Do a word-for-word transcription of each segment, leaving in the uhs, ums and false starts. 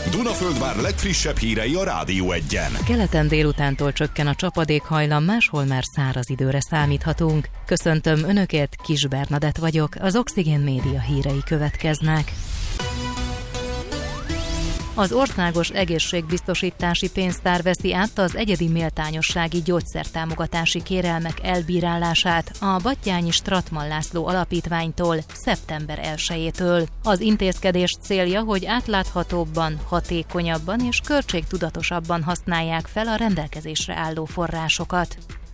Dunaföldvár legfrissebb hírei a Rádió Egyen. Keleten délutántól csökken a csapadékhajlam, máshol már száraz időre számíthatunk. Köszöntöm Önöket, Kis Bernadett vagyok, az Oxigén Média hírei következnek. Az Országos Egészségbiztosítási Pénztár veszi át az egyedi méltányossági gyógyszertámogatási kérelmek elbírálását a Batthyányi Stratman László Alapítványtól szeptember elsejétől. Az intézkedés célja, hogy átláthatóbban, hatékonyabban és költségtudatosabban használják fel a rendelkezésre álló forrásokat.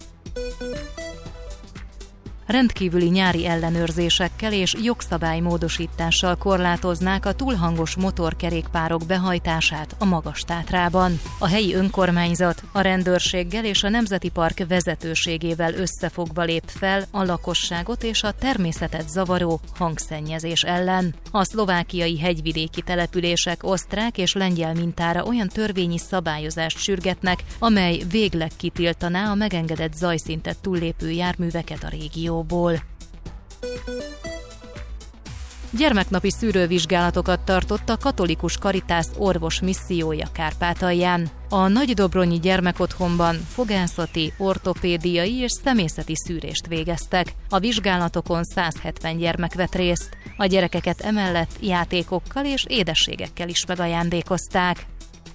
Rendkívüli nyári ellenőrzésekkel és jogszabálymódosítással korlátoznák a túlhangos motorkerékpárok behajtását a Magas-Tátrában. A helyi önkormányzat a rendőrséggel és a Nemzeti Park vezetőségével összefogva lép fel a lakosságot és a természetet zavaró hangszennyezés ellen. A szlovákiai hegyvidéki települések osztrák és lengyel mintára olyan törvényi szabályozást sürgetnek, amely végleg kitiltaná a megengedett zajszintet túllépő járműveket a régió. Gyermeknapi szűrővizsgálatokat tartott a Katolikus Karitász orvos missziója Kárpátalján. A Nagydobronyi gyermekotthonban fogászati, ortopédiai és szemészeti szűrést végeztek. A vizsgálatokon száz hetven gyermek vett részt. A gyerekeket emellett játékokkal és édességekkel is megajándékozták.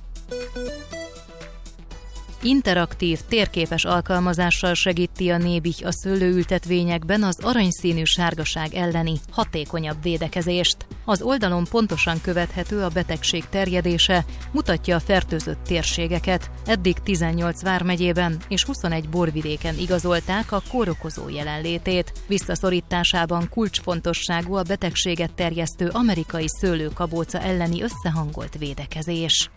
Interaktív, térképes alkalmazással segíti a Nébih a szőlőültetvényekben az aranyszínű sárgaság elleni hatékonyabb védekezést. Az oldalon pontosan követhető a betegség terjedése, mutatja a fertőzött térségeket. Eddig tizennyolc vármegyében és huszonegy borvidéken igazolták a kórokozó jelenlétét. Visszaszorításában kulcsfontosságú a betegséget terjesztő amerikai szőlőkabóca elleni összehangolt védekezés.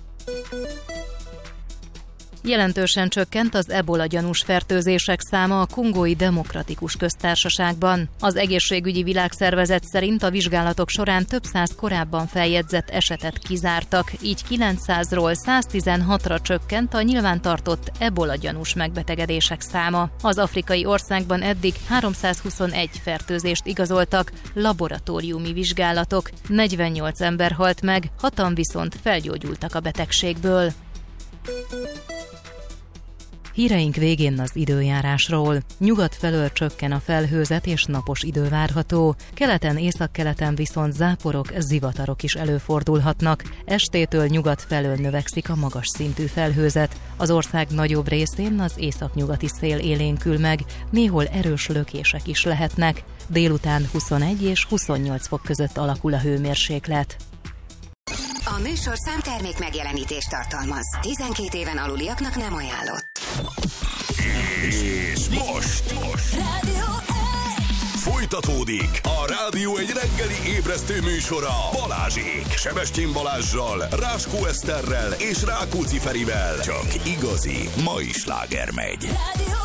Jelentősen csökkent az ebola gyanús fertőzések száma a Kongói Demokratikus Köztársaságban. Az Egészségügyi Világszervezet szerint a vizsgálatok során több száz korábban feljegyzett esetet kizártak, így kilencszázról száztizenhatra csökkent a nyilvántartott ebola gyanús megbetegedések száma. Az afrikai országban eddig háromszázhuszonegy fertőzést igazoltak, laboratóriumi vizsgálatok, negyvennyolc ember halt meg, hatan viszont felgyógyultak a betegségből. Híreink végén az időjárásról. Nyugat felől csökken a felhőzet és napos idő várható. Keleten, északkeleten viszont záporok, zivatarok is előfordulhatnak. Estétől nyugat felől növekszik a magas szintű felhőzet. Az ország nagyobb részén az északnyugati szél élénkül meg, néhol erős lökések is lehetnek. Délután huszonegy és huszonnyolc fok között alakul a hőmérséklet. A műsorszám termék megjelenítést tartalmaz. tizenkét éven aluliaknak nem ajánlott. És most, most. Rádió egy. Folytatódik a Rádió egy reggeli ébresztő műsora Balázsék. Sebestyén Balázssal, Ráskó Eszterrel és Rákóczi Ferivel. Csak igazi mai sláger megy. Rádió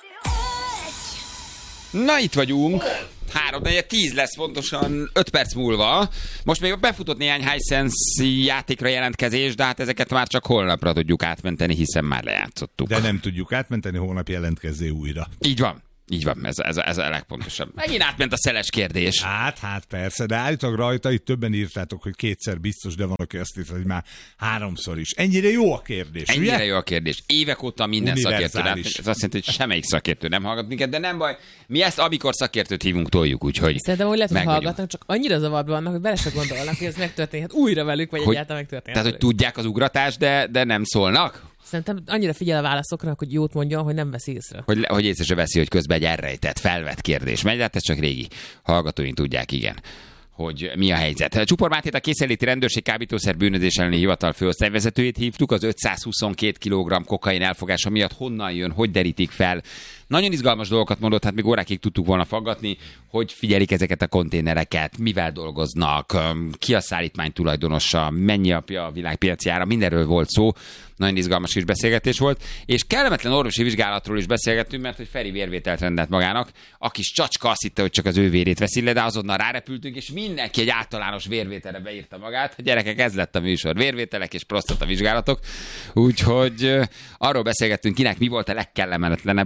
egy. Na, itt vagyunk. három negyven tíz lesz pontosan öt perc múlva. Most még befutott néhány Hisense játékra jelentkezés, de hát ezeket már csak holnapra tudjuk átmenteni, hiszen már lejátszottuk. De nem tudjuk átmenteni, holnap jelentkezzé újra. Így van. Így van, ez, ez, ez a legpontosabb. Megint átment a szeles kérdés. Hát, hát persze, de állítólag rajta itt többen írtátok, hogy kétszer biztos, de van, aki azt írta, hogy már háromszor is. Ennyire jó a kérdés, Ennyire ugye? jó a kérdés. Évek óta minden szakértő. Ez azt jelenti, hogy semmelyik szakértő nem hallgat minket, de nem baj. Mi ezt, amikor szakértőt hívunk, toljuk, úgyhogy szerintem, hogy lehet, hogy hallgatnak, csak annyira zavarban vannak, hogy bele se gondolnak, hogy ez megtörténhet újra velük, vagy hogy, egyáltalán megtörténhet. Tehát, hogy tudják az ugratást, de, de nem szólnak? Szerintem annyira figyel a válaszokra, hogy jót mondjon, hogy nem veszi észre. Hogy, hogy észre se veszi, hogy közben egy elrejtett, felvett kérdés megy, de hát ez csak régi hallgatóink tudják, igen, hogy mi a helyzet. Csupor Mátét, a Készenléti Rendőrség kábítószer bűnözés elleni hivatal főosztályvezetőjét hívtuk. Az ötszázhuszonkét kilogramm kokain elfogása miatt honnan jön, hogy derítik fel. Nagyon izgalmas dolgokat mondott, hát még órákig tudtuk volna faggatni, hogy figyelik ezeket a konténereket, mivel dolgoznak, ki a szállítmány tulajdonosa, mennyi apja a világpiaci ára, mindenről volt szó. Nagyon izgalmas kis beszélgetés volt, és kellemetlen orvosi vizsgálatról is beszélgettünk, mert hogy Feri vérvételt rendelt magának, a kis csacska azt hitte, hogy csak az ő vérét veszi le, de azonnal rárepültünk, és mindenki egy általános vérvételre beírta magát. A gyerekek, ez lett a műsor, vérvételek és prostata vizsgálatok. Úgyhogy uh, arról beszélgettünk, kinek mi volt a legkellemetlenebb orvosi vizsgálat.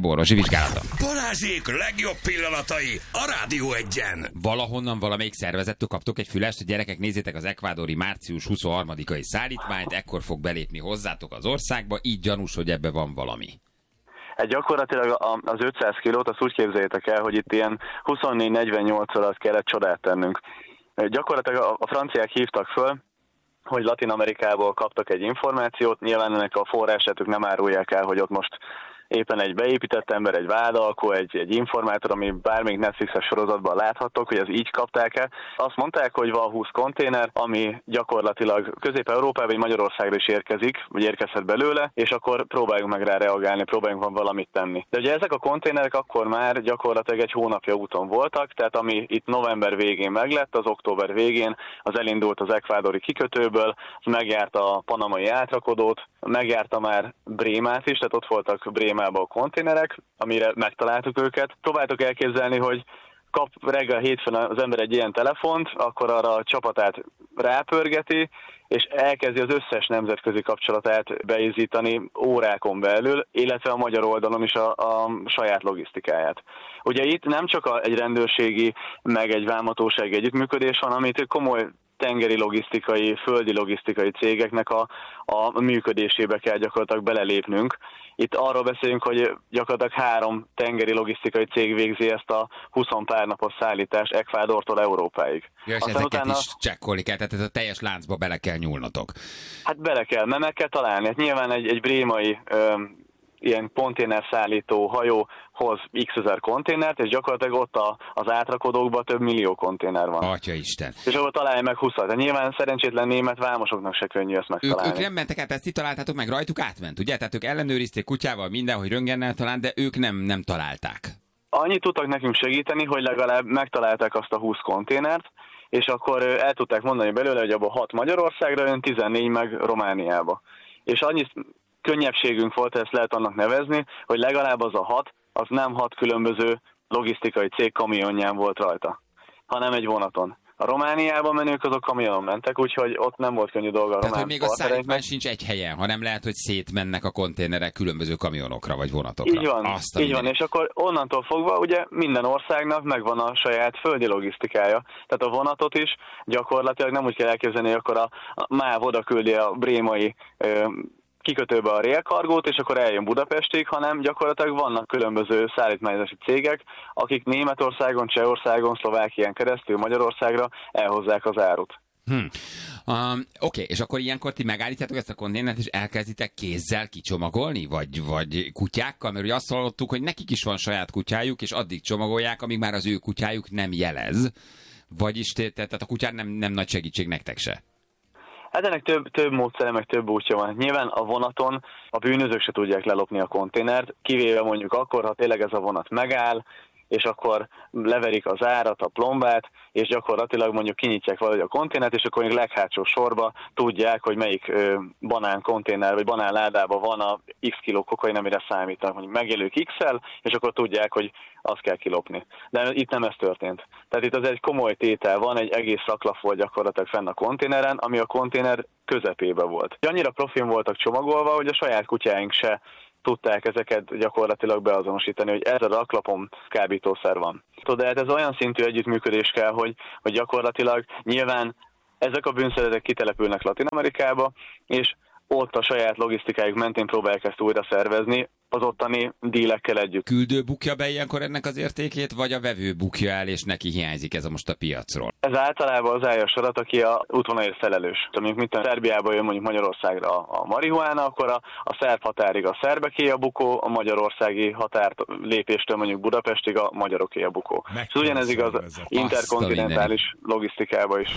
vizsgálata. Balázsék legjobb pillanatai a Rádió Egyen. Valahonnan, valamelyik szervezettől kaptok egy fülest, hogy gyerekek, nézzétek az ekvádori március huszonharmadikai szállítmányt, ekkor fog belépni hozzátok az országba, így gyanús, hogy ebbe van valami. Hát gyakorlatilag az ötszáz kilót azt úgy képzeljétek el, hogy itt ilyen huszonnégy negyvennyolc alatt kellett csodát tennünk. Gyakorlatilag a franciák hívtak föl, hogy Latin Amerikából kaptak egy információt, nyilván ennek a forrását ők nem árulják el, hogy ott most éppen egy beépített ember, egy vádalkó, egy, egy informátor, ami bármelyik Netflixes sorozatban láthattok, hogy az így kapták el. Azt mondták, hogy van húsz konténer, ami gyakorlatilag Közép-Európába, vagy Magyarországra is érkezik, vagy érkezhet belőle, és akkor próbáljunk meg rá reagálni, próbáljunk van valamit tenni. De ugye ezek a konténerek akkor már gyakorlatilag egy hónapja úton voltak, tehát ami itt november végén meglett, az október végén az elindult az ekvádori kikötőből, az megjárta a panamai átrakodót, megjárta már Brémát is, tehát ott voltak Brémában a konténerek, amire megtaláltuk őket. Próbáltuk elképzelni, hogy kap reggel hétfőn az ember egy ilyen telefont, akkor arra a csapatát rápörgeti, és elkezdi az összes nemzetközi kapcsolatát beizítani órákon belül, illetve a magyar oldalon is a, a saját logisztikáját. Ugye itt nem csak a, egy rendőrségi, meg egy vámhatósági együttműködés van, amit komoly tengeri logisztikai, földi logisztikai cégeknek a, a működésébe kell gyakorlatilag belelépnünk. Itt arról beszélünk, hogy gyakorlatilag három tengeri logisztikai cég végzi ezt a húsz pár napos szállítást Ekvádortól Európáig. Ja, és ezeket utána... is csekkolni kell, tehát ez a teljes láncba bele kell nyúlnotok. Hát bele kell, mert meg kell találni. Hát nyilván egy, egy brémai ö, ilyen konténerszállító hajó hoz x ezer konténert, és gyakorlatilag ott a, az átrakodókban több millió konténer van. Atyaisten. És ahol találja meg húszat. De nyilván szerencsétlen német vámosoknak se könnyű ezt megtalálni. Ők, ők nem mentek át, ezt ti találtátok meg, rajtuk átment, ugye? Tehát ők ellenőrizték kutyával minden, hogy röntgennel talán, de ők nem, nem találták. Annyit tudtak nekünk segíteni, hogy legalább megtalálták azt a húsz konténert, és akkor el tudták mondani belőle, hogy abban hat Magyarországra jön, tizennégy meg Romániába. És annyit könnyebbségünk volt, ezt lehet annak nevezni, hogy legalább az a hat, az nem hat különböző logisztikai cég kamionján volt rajta, hanem egy vonaton. A Romániába menők azok kamionon mentek, úgyhogy ott nem volt könnyű dolga a román. Tehát, hogy még a szállítmány sincs egy helyen, hanem lehet, hogy szétmennek a konténerek különböző kamionokra vagy vonatokra. Így van, Azt, így van, és akkor onnantól fogva ugye minden országnak megvan a saját földi logisztikája. Tehát a vonatot is gyakorlatilag nem úgy kell elképzelni, hogy akkor a, a MÁV oda küldi a brémai ö, kikötőbe a rélkargót, és akkor eljön Budapestig, hanem gyakorlatilag vannak különböző szállítmányozási cégek, akik Németországon, Csehországon, Szlovákián keresztül Magyarországra elhozzák az árut. Hmm. Um, Oké, okay, és akkor ilyenkor ti megállítjátok ezt a konténert, és elkezditek kézzel kicsomagolni, vagy, vagy kutyákkal? Mert ugye azt hallottuk, hogy nekik is van saját kutyájuk, és addig csomagolják, amíg már az ő kutyájuk nem jelez. Vagyis te, tehát a kutyán nem, nem nagy segítség nektek se. Hát ennek több, több módszere, meg több útja van. Nyilván a vonaton a bűnözők se tudják lelopni a konténert, kivéve mondjuk akkor, ha tényleg ez a vonat megáll, és akkor leverik az árat, a plombát, és gyakorlatilag mondjuk kinyitják valahogy a konténert, és akkor mondjuk leghátsó sorba tudják, hogy melyik ö, banán konténer, vagy banán ládában van a x kiló kokain, amire számítanak, mondjuk megjelők X-el, és akkor tudják, hogy azt kell kilopni. De itt nem ez történt. Tehát itt az egy komoly tétel van, egy egész szaklap volt gyakorlatilag fenn a konténeren, ami a konténer közepébe volt. Annyira profin voltak csomagolva, hogy a saját kutyáink se tudták ezeket gyakorlatilag beazonosítani, hogy ez a raklapon kábítószer van. De hát ez olyan szintű együttműködés kell, hogy, hogy gyakorlatilag nyilván ezek a bűnszervezetek kitelepülnek Latin Amerikába, és ott a saját logisztikájuk mentén próbálják ezt újra szervezni, az ottani dílekkel együtt. Küldő bukja be ilyenkor ennek az értékét, vagy a vevő bukja el, és neki hiányzik ez a most a piacról? Ez általában az állja sorat, aki a útvonalért felelős. Mondjuk mint a Szerbiából jön mondjuk Magyarországra a marihuána, akkor a, a szerb határig a szerbeké a bukó, a magyarországi határt lépéstől mondjuk Budapestig a magyaroké a bukó. És ugyanez igaz interkontinentális logisztikába is.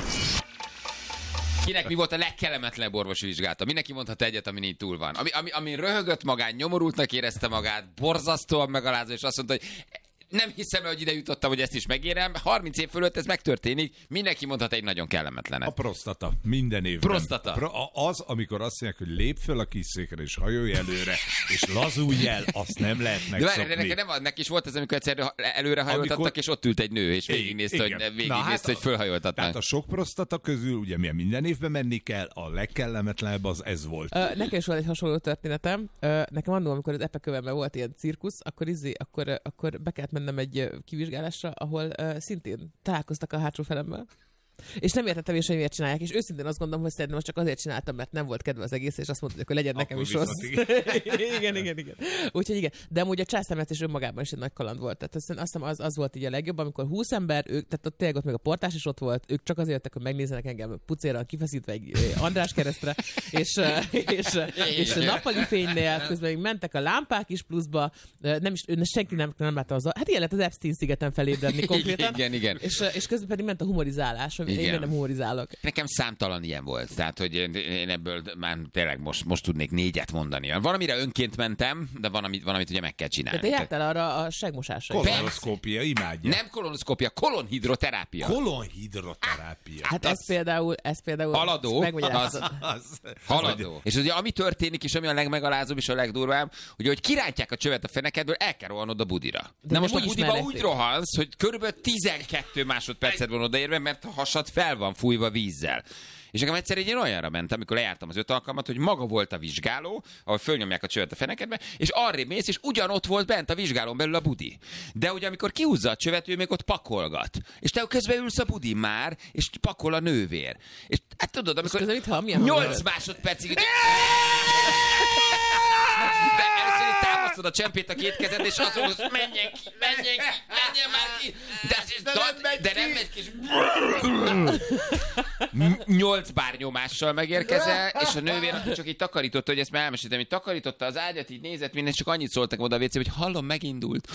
Kinek mi volt a legkellemetlenebb orvosi vizsgálata? Mindenki mondhat egyet, ami így túl van. Ami, ami, ami röhögött magán, nyomorultnak érezte magát, borzasztóan megalázó, és azt mondta, hogy Nem hiszem, hogy ide jutottam, hogy ezt is megérem. harminc év fölött ez megtörténik, mindenki mondhat egy nagyon kellemetlenet. A prostata. Minden évben. Prostata. Pro, az, amikor azt mondják, hogy lép föl a kis székre, és hajolj előre, és lazulj el, azt nem lehet megszokni. De nekem nem, neki is volt ez, amikor egyszer előre hajoltattak, amikor... és ott ült egy nő, és végignézte, hogy, végignézte, hát hogy fölhajoltatnak. Tehát a sok prostata közül, ugye milyen minden évben menni kell, a legkellemetlenebb az ez volt. Uh, nekem is volt egy hasonló történetem. Uh, nekem annól, amikor az epekövemben volt ilyen cirkusz, akkor, izé, akkor, akkor be kellett mennem egy kivizsgálásra, ahol uh, szintén találkoztak a hátsó felemmel. És nem értettem is, hogy miért csinálják, és őszintén azt gondolom, hogy szerintem most csak azért csináltam, mert nem volt kedve az egész, és azt mondták, hogy legyen nekem akkor is rossz. Igen. igen, igen, igen. Úgyhogy igen. De amúgy a császármetszés önmagában is egy nagy kaland volt. Tehát azt hiszem az, az volt így a legjobb, amikor húsz ember, ők, tehát ott tényleg ott még a portás is ott volt, ők csak azért jöttek, hogy megnézzenek engem pucéran kifeszítve egy András keresztre, és, és, és nappali fénynél, közben még mentek a lámpák is pluszba, nem is, senki nem, nem látta az. Hát ilyen lett az Epstein-szigeten felébredni konkrétan. Igen, igen. És, és közben pedig ment a humorizálás. Igen. Én nem humorizálok. Nekem számtalan ilyen volt, tehát hogy én ebből már tényleg most, most tudnék négyet mondani. Van, amire önként mentem, de van, amit, van, amit ugye meg kell csinálni. De te jártál arra a segmosásra. Kolonoszkópia, imádja. Nem kolonoszkópia, kolonhidroterápia. Kolonhidroterápia. Hát ez például, ez például... Haladó. Az, az, haladó. És ugye ami történik, és ami a legmegalázóbb és a legdurvább, ugye, hogy kirántják a csövet a fenekedből, el kell rohanod a budira. De, de most a budiba úgy rohansz, hogy körülbelül tizenkettő másodpercet van odaérve, mert a hasad fel van fújva vízzel. És nekem egyszer egy olyanra mentem, amikor lejártam az öt alkalmat, hogy maga volt a vizsgáló, ahol fölnyomják a csövet a fenekedbe, és arrébb mész, és ugyanott volt bent a vizsgálón belül a budi. De ugye amikor kihúzza a csövet, ő még ott pakolgat. És te közben ülsz a budin már, és pakol a nővér. És hát tudod, amikor nyolc másodpercig... De először itt támasztod a csempét a két kezed, és azt mondod, menjen ki, menjen ki, menjen már ki. De, de, nem, megy de nem megy ki. Nyolc bár nyomással megérkezel, és a nővér akkor csak így takarította, hogy ezt már elmesítem, hogy takarította az ágyat, így nézett minden, csak annyit szóltak oda a vécébe, hogy hallom, megindult.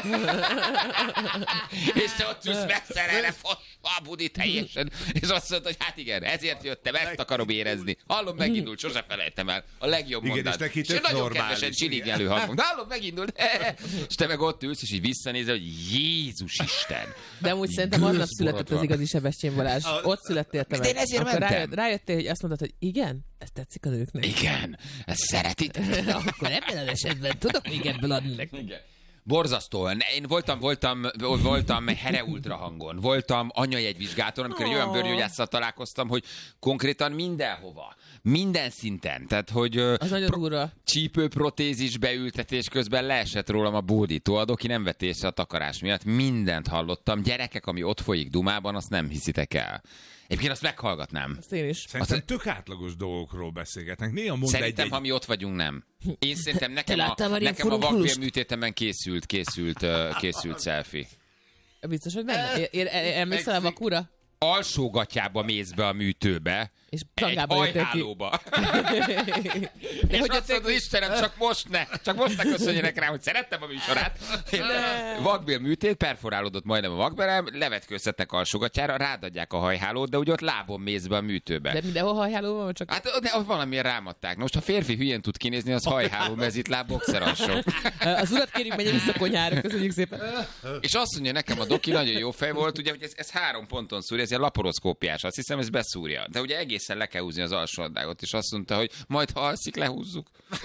És te ott ülsz messzerre, a budi teljesen, és azt mondta, hogy hát igen, ezért jöttem, ezt akarom érezni. Hallom, megindult, sose felejtem el. A legjobb igen, mondat. És neki tök nagyon normális, kedvesen csiligelő hangom. De hallom, megindult. És te meg ott ülsz, és így visszanézel, hogy Jézus Isten. De amúgy szerintem aznap született az igazi Sebestyén Balázs. Ott születtél te meg. De én ezért akkor mentem. Rájött, rájöttél, hogy azt mondtad, hogy igen, ez tetszik a nőknek. Igen, ezt szeretik. Akkor ebben az esetben tudok még ebből adni nektek. Igen. Borzasztóan. Én voltam, voltam, voltam Here Ultra hangon, voltam anyajegyvizsgáton, amikor egy olyan bőrgyógyásszal találkoztam, hogy konkrétan mindenhova, minden szinten, tehát hogy az nagyon durva. Csípőprotézis beültetés közben leesett rólam a bódító, a doki nem vett észre a takarás miatt, mindent hallottam. Gyerekek, ami ott folyik Dumában, azt nem hiszitek el. Egyébként azt meghallgatnám. Azt én is. Szerintem azt... tök átlagos dolgokról beszélgetnek. Néha mond szerintem, egy, ha mi ott vagyunk, nem. Én szerintem nekem a, nekem a vakbélműtétemben készült, készült, uh, készült selfie. Biztos, hogy benne? Emlékszel a vakúra? Alsógatjába mész be a műtőbe, és egy hajhálóba. És hogy azt mondod, Istenem, csak most ne, csak most ne köszönjenek rá, hogy szerettem a műsorát. Vakbél műtét, perforálódott majdnem a vakbelem, levetkőztetnek alsógatjára, rádadják a hajhálót, de úgy ott lábon mész be a műtőbe. De mindenhol hajháló van, csak... Hát de valamilyen rámadták. Most ha férfi hülyén tud kinézni, az hajháló, mezitláb, boxeralsó. Az urat kérjük, menjen vissza konyhára, köszönjük szépen. És azt mondja nekem, a doki nagyon jó fej volt, ugye, hogy ez, ez három ponton szúrja, ez ilyen laparoszkópiás, azt hiszem, ez beszúrja. De ugye egészen le kell húzni az alsó nadrágot, és azt mondta, hogy majd ha alszik, lehúzzuk.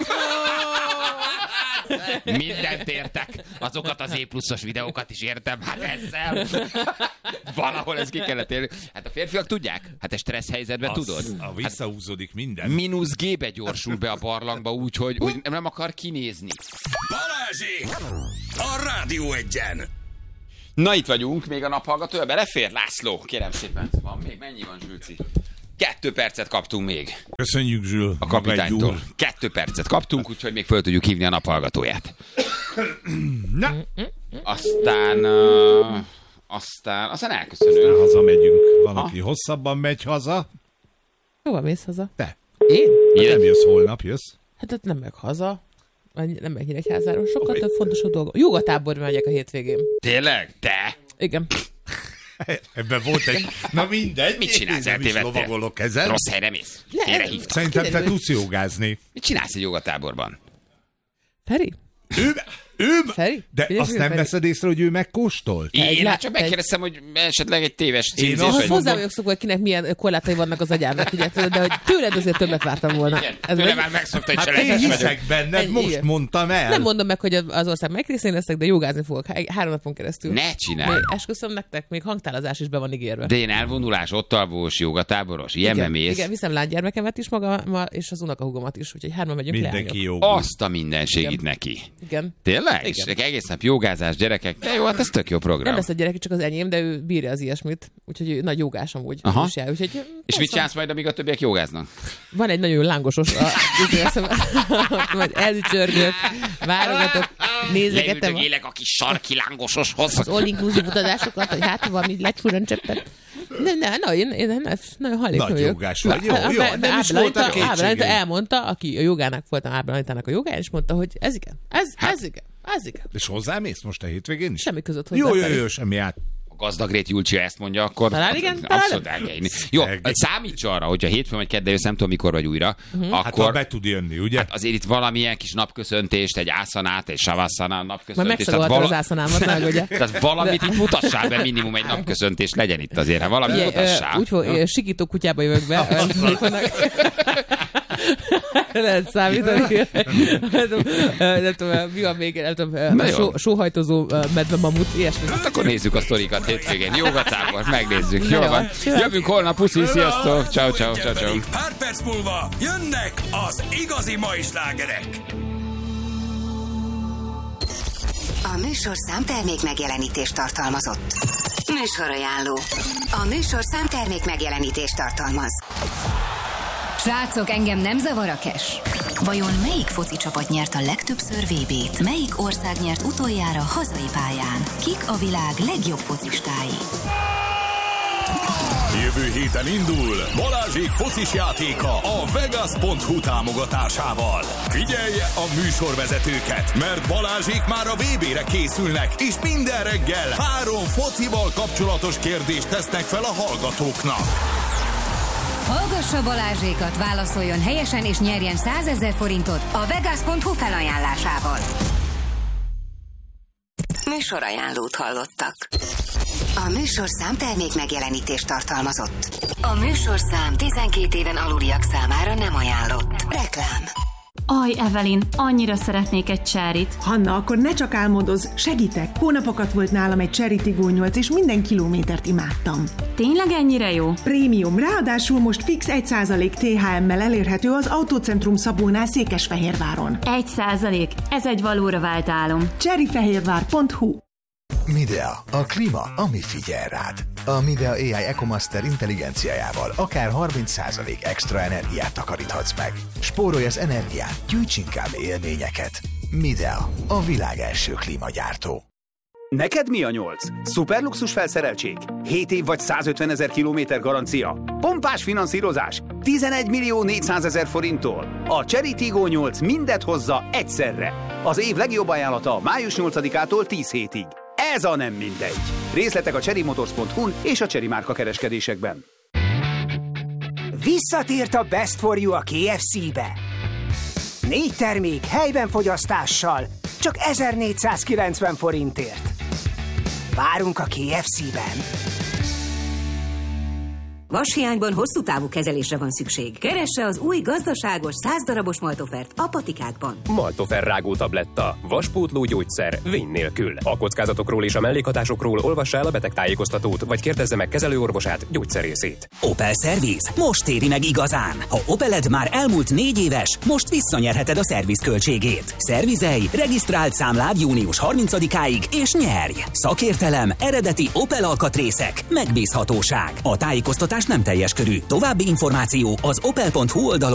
Mindent értek. Azokat az E pluszos videókat is értem. Hát ezzel. Valahol ez ki kellett élni. Hát a férfiak tudják. Hát egy stressz helyzetben az, tudod. A visszahúzódik minden. Mínusz G-be gyorsul be a barlangba úgy, hogy, hogy nem akar kinézni. Balázsék! A Rádió Egyen! Na itt vagyunk, még a naphallgatója belefér? László, kérem szépen. Van még? Mennyi van, Zsülci? Kettő percet kaptunk még. Köszönjük, Zsül. A kapitánytól. Kettő percet kaptunk, úgyhogy még föl tudjuk hívni a naphallgatóját. Na. Aztán... Uh, aztán... Aztán elköszönünk. Aztán hazamegyünk. Van, aki hosszabban megy haza. Hova mész haza? Te. Én? Hát nem jössz holnap, jössz? Hát ott nem meg haza. Nem meg Nyíregyházáról. Sokkal oh, több fontosabb dolgok. Jogatáborba megyek a hétvégén. Tényleg? Te? Igen. Ebben volt egy... Na mindegy. Mit csinálsz? Eltévedtél? Rossz helyre mész? Félre hívtak. Szerintem te tudsz jogázni. Mit csinálsz egy jogatáborban? Feri? Ő... Ő, Feri? de Figyelj, azt nem Feri. veszed észre, hogy ő megkóstolt? Egy Én lá- hát csak egy- megkérdeztem, hogy esetleg egy téves Én címzés. azt Ahhoz vagy- hozzá vagyok szokva, hogy kinek milyen korlátai vannak az agyának, ugye, tudod, de hogy tőled azért többet vártam volna. Igen, Ez tőle meg- már megszokta, hogy Hát én selejtes vagyok. hiszek benned, Egy- most igen. mondtam el. Nem mondom meg, hogy az ország megrészén leszek, de jogázni fogok há- három napon keresztül. Ne csinálj. Még esküszöm nektek, még hangtálazás is be van ígérve. De én elvonulás, ott alvós, jogatáboros, ilyenbe igen, mész. igen, viszem lánygyermekemet is magammal, és az unokahúgomat is, úgyhogy hárman megyünk Mindenki leányok. jó. Azt a mindenségit Igen. neki. Igen. Tényleg? Igen. És egész nap jogázás, gyerekek. De jó, hát ez tök jó program. Nem lesz a gyerek, csak az enyém, de ő bírja az ilyesmit, úgyhogy ő nagy jogás amúgy. Aha. Ő is jár, úgyhogy, És persze, mit csinálsz majd, amíg a többiek jogáznak? Van egy nagyon lángosos, a, majd elücsörgök, válogatok, nézegetem Leültök a, élek a kis sarki lángososhoz. az all-inclusive utazásokat, hogy hát valami lecsúran cseppet. Ne, ne, na, én, én nem, nagyon hajlékony Nagy vagyok. jogás vagy. Jó, Hát, jó, mert- nem mert is voltak Ábrándita- Ábrándita kétségeim. elmondta, aki a jogának voltam Ábrándítának a jogán, és mondta, hogy ez igen, ez, Hát- ez igen, ez igen. És hozzámész most a hétvégén is? Semmi között hozzá. Jó, jó, Feri. jó, semmi át. A gazdagrét Julcsi ezt mondja, akkor Talán igen, talán abszolút nem. el kell inni. Jó, Meg- számíts arra, hogyha hétfőn vagy kedden jössz, nem tudom mikor vagy újra, Mhm. Hát ha akkor be tud jönni, ugye? hát azért itt valamilyen kis napköszöntést, egy ászanát, egy savasszana Majd napköszöntést. megszagoltad az ászanámat, meg ugye. tehát valamit itt mutassál be, minimum egy napköszöntés legyen itt azért, ha valamit Ugye, mutassál. ö, úgy fog, ö, sikító kutyába jövök be. ö, vannak- Lehet számítani. Nem tudom, ö, nem tudom, mi van még, nem tudom, ö, Na jó. só, sóhajtozó ö, medve mamut, ilyesmi. Hát akkor nézzük a sztorikat hétvégén. Jogatábor, megnézzük. Na Jó jó. van. Jövünk holnap, puszi, sziasztok. Ciao, ciao, ciao, ciao. Pedig pár perc múlva jönnek az igazi mai slágerek. A műsorszám termék megjelenítést tartalmazott. Műsorajánló. A műsorszám termék megjelenítést tartalmaz. Srácok, engem nem zavar a cash. Vajon melyik foci csapat nyert a legtöbbször vé bét? Melyik ország nyert utoljára hazai pályán? Kik a világ legjobb focistái? Jövő héten indul Balázsék focis játéka a Vegas pont hu támogatásával. Figyelje a műsorvezetőket, mert Balázsék már a vé bére készülnek, és minden reggel három focival kapcsolatos kérdést tesznek fel a hallgatóknak. Hallgassa Balázsékat, válaszoljon helyesen és nyerjen százezer forintot a Vegas pont hu felajánlásával. Műsorajánlót hallottak. A műsorszám termék megjelenítést tartalmazott. A műsorszám tizenkét éven aluliak számára nem ajánlott. Reklám. Aj, Evelyn, annyira szeretnék egy cserit. Hanna, akkor ne csak álmodozz, segítek. Hónapokat volt nálam egy Cherry Tiggo nyolc, és minden kilométert imádtam. Tényleg ennyire jó? Prémium, ráadásul most fix egy százalék té há emmel elérhető az Autócentrum Szabónál Székesfehérváron. Egy százalék. Ez egy valóra vált álom. cherryfehérvár pont hu. Midea, a klíma, ami figyel rád. A Midea á i EcoMaster intelligenciájával akár harminc százalék extra energiát takaríthatsz meg. Spórolj az energiát, gyűjts inkább élményeket. Midea, a világ első klímagyártó. Neked mi a nyolc? Szuperluxus felszereltség? hét év vagy százötven ezer kilométer garancia? Pompás finanszírozás? tizenegy millió négyszázezer forinttól? A Cherry Tiggo nyolc mindet hozza egyszerre. Az év legjobb ajánlata május nyolcadikától tíz hétig. Ez a nem mindegy. Részletek a cherrymotors pont hu-n és a Cherry márka kereskedésekben. Visszatért a Best for You a ké ef cé-be. Négy termék helyben fogyasztással, csak ezernégyszázkilencven forintért. Várunk a ké ef cé-ben. Vashiányban hosszú távú kezelésre van szükség. Keresse az új gazdaságos száz darabos Maltofert a patikákban. Maltofer rágó tabletta. Vaspótló gyógyszer. Vény nélkül. A kockázatokról és a mellékhatásokról olvassa el a betegtájékoztatót, vagy kérdezze meg kezelőorvosát, gyógyszerészét. Opel Service. Most éri meg igazán. Ha Opeled már elmúlt négy éves, most visszanyerheted a szerviz költségét. Szervizelj, regisztrált számlád június harmincadikáig, és nyerj! Szakértelem, eredeti Opel alkatrészek, megbízhatóság. A tájékoztatás nem teljes körű. További információ az opel pont hu oldalon